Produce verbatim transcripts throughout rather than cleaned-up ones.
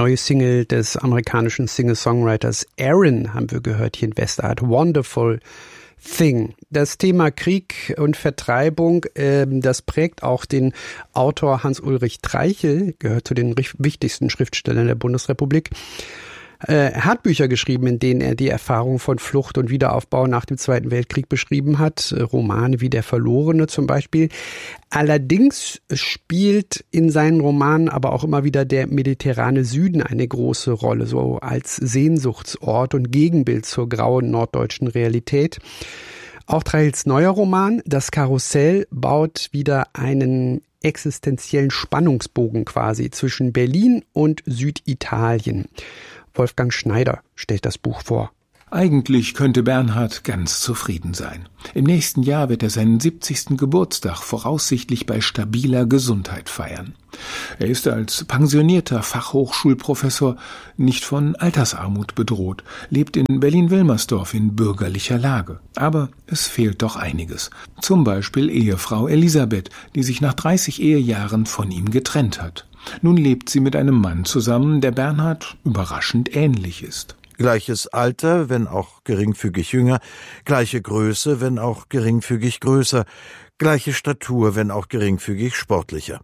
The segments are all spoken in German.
Neue Single des amerikanischen Singer-Songwriters Aaron haben wir gehört hier in Westart. Wonderful Thing. Das Thema Krieg und Vertreibung, äh, das prägt auch den Autor Hans-Ulrich Treichel, gehört zu den wichtigsten Schriftstellern der Bundesrepublik. Er hat Bücher geschrieben, in denen er die Erfahrung von Flucht und Wiederaufbau nach dem Zweiten Weltkrieg beschrieben hat. Romane wie Der Verlorene zum Beispiel. Allerdings spielt in seinen Romanen aber auch immer wieder der mediterrane Süden eine große Rolle, so als Sehnsuchtsort und Gegenbild zur grauen norddeutschen Realität. Auch Treichels neuer Roman, Das Karussell, baut wieder einen existenziellen Spannungsbogen quasi zwischen Berlin und Süditalien. Wolfgang Schneider stellt das Buch vor. Eigentlich könnte Bernhard ganz zufrieden sein. Im nächsten Jahr wird er seinen siebzigsten Geburtstag voraussichtlich bei stabiler Gesundheit feiern. Er ist als pensionierter Fachhochschulprofessor nicht von Altersarmut bedroht, lebt in Berlin-Wilmersdorf in bürgerlicher Lage. Aber es fehlt doch einiges. Zum Beispiel Ehefrau Elisabeth, die sich nach dreißig Ehejahren von ihm getrennt hat. Nun lebt sie mit einem Mann zusammen, der Bernhard überraschend ähnlich ist. Gleiches Alter, wenn auch geringfügig jünger, gleiche Größe, wenn auch geringfügig größer, gleiche Statur, wenn auch geringfügig sportlicher.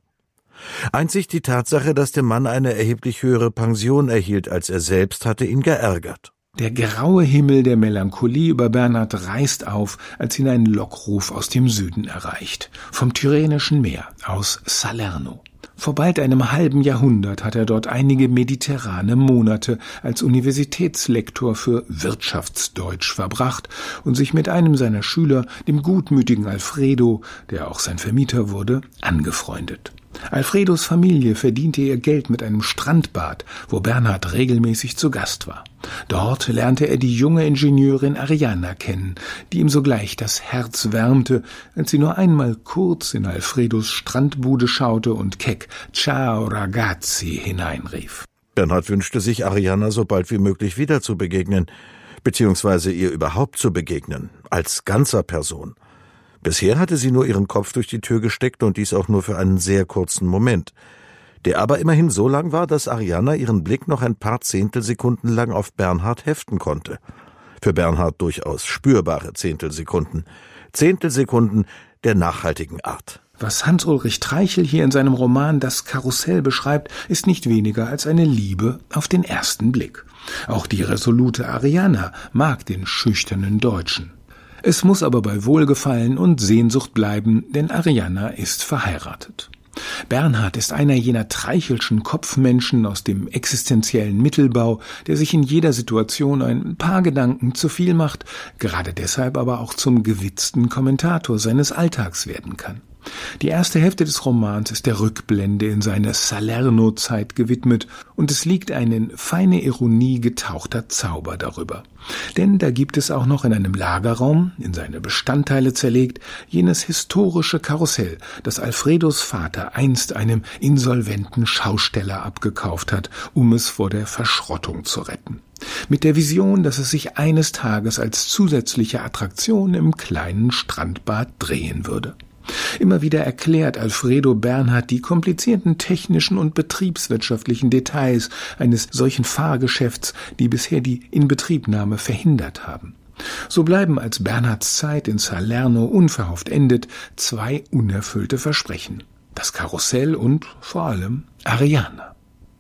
Einzig die Tatsache, dass der Mann eine erheblich höhere Pension erhielt als er selbst, hatte ihn geärgert. Der graue Himmel der Melancholie über Bernhard reißt auf, als ihn ein Lockruf aus dem Süden erreicht, vom Tyrrhenischen Meer, aus Salerno. Vor bald einem halben Jahrhundert hat er dort einige mediterrane Monate als Universitätslektor für Wirtschaftsdeutsch verbracht und sich mit einem seiner Schüler, dem gutmütigen Alfredo, der auch sein Vermieter wurde, angefreundet. Alfredos Familie verdiente ihr Geld mit einem Strandbad, wo Bernhard regelmäßig zu Gast war. Dort lernte er die junge Ingenieurin Arianna kennen, die ihm sogleich das Herz wärmte, als sie nur einmal kurz in Alfredos Strandbude schaute und keck »Ciao ragazzi« hineinrief. Bernhard wünschte sich, Arianna so bald wie möglich wieder zu begegnen, beziehungsweise ihr überhaupt zu begegnen, als ganzer Person. Bisher hatte sie nur ihren Kopf durch die Tür gesteckt und dies auch nur für einen sehr kurzen Moment, der aber immerhin so lang war, dass Arianna ihren Blick noch ein paar Zehntelsekunden lang auf Bernhard heften konnte. Für Bernhard durchaus spürbare Zehntelsekunden. Zehntelsekunden der nachhaltigen Art. Was Hans-Ulrich Treichel hier in seinem Roman Das Karussell beschreibt, ist nicht weniger als eine Liebe auf den ersten Blick. Auch die resolute Arianna mag den schüchternen Deutschen. Es muss aber bei Wohlgefallen und Sehnsucht bleiben, denn Arianna ist verheiratet. Bernhard ist einer jener Treichelschen Kopfmenschen aus dem existenziellen Mittelbau, der sich in jeder Situation ein paar Gedanken zu viel macht, gerade deshalb aber auch zum gewitzten Kommentator seines Alltags werden kann. Die erste Hälfte des Romans ist der Rückblende in seine Salerno-Zeit gewidmet und es liegt ein in feine Ironie getauchter Zauber darüber. Denn da gibt es auch noch in einem Lagerraum, in seine Bestandteile zerlegt, jenes historische Karussell, das Alfredos Vater einst einem insolventen Schausteller abgekauft hat, um es vor der Verschrottung zu retten. Mit der Vision, dass es sich eines Tages als zusätzliche Attraktion im kleinen Strandbad drehen würde. Immer wieder erklärt Alfredo Bernhard die komplizierten technischen und betriebswirtschaftlichen Details eines solchen Fahrgeschäfts, die bisher die Inbetriebnahme verhindert haben. So bleiben, als Bernhards Zeit in Salerno unverhofft endet, zwei unerfüllte Versprechen: das Karussell und vor allem Arianna.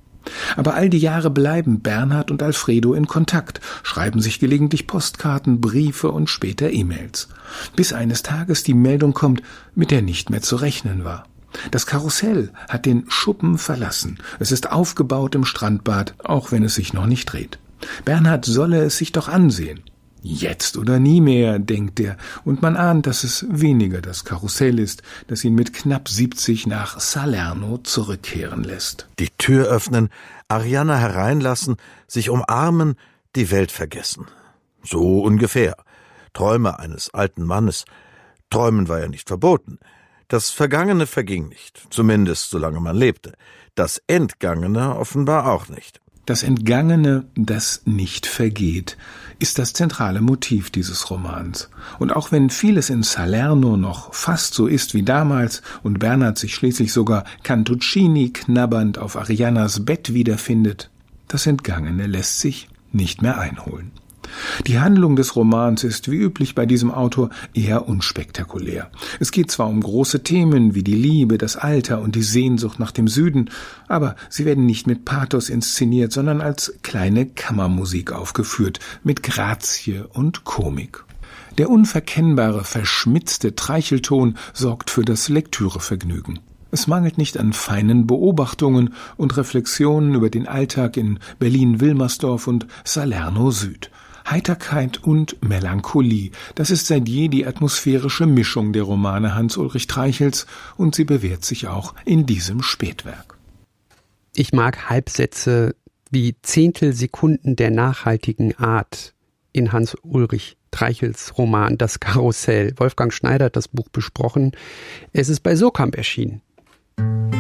Aber all die Jahre bleiben Bernhard und Alfredo in Kontakt, schreiben sich gelegentlich Postkarten, Briefe und später E-Mails. Bis eines Tages die Meldung kommt, mit der nicht mehr zu rechnen war. Das Karussell hat den Schuppen verlassen. Es ist aufgebaut im Strandbad, auch wenn es sich noch nicht dreht. Bernhard solle es sich doch ansehen. Jetzt oder nie mehr, denkt er, und man ahnt, dass es weniger das Karussell ist, das ihn mit knapp siebzig nach Salerno zurückkehren lässt. Die Tür öffnen, Arianna hereinlassen, sich umarmen, die Welt vergessen. So ungefähr. Träume eines alten Mannes. Träumen war ja nicht verboten. Das Vergangene verging nicht, zumindest solange man lebte. Das Entgangene offenbar auch nicht. Das Entgangene, das nicht vergeht, ist das zentrale Motiv dieses Romans. Und auch wenn vieles in Salerno noch fast so ist wie damals und Bernhard sich schließlich sogar Cantuccini knabbernd auf Ariannas Bett wiederfindet, Das Entgangene lässt sich nicht mehr einholen. Die Handlung des Romans ist wie üblich bei diesem Autor eher unspektakulär. Es geht zwar um große Themen wie die Liebe, das Alter und die Sehnsucht nach dem Süden, aber sie werden nicht mit Pathos inszeniert, sondern als kleine Kammermusik aufgeführt, mit Grazie und Komik. Der unverkennbare, verschmitzte Treichelton sorgt für das Lektürevergnügen. Es mangelt nicht an feinen Beobachtungen und Reflexionen über den Alltag in Berlin-Wilmersdorf und Salerno Süd. Heiterkeit und Melancholie, das ist seit je die atmosphärische Mischung der Romane Hans-Ulrich Treichels und sie bewährt sich auch in diesem Spätwerk. Ich mag Halbsätze wie Zehntelsekunden der nachhaltigen Art in Hans-Ulrich Treichels Roman Das Karussell. Wolfgang Schneider hat das Buch besprochen. Es ist bei Surkamp erschienen.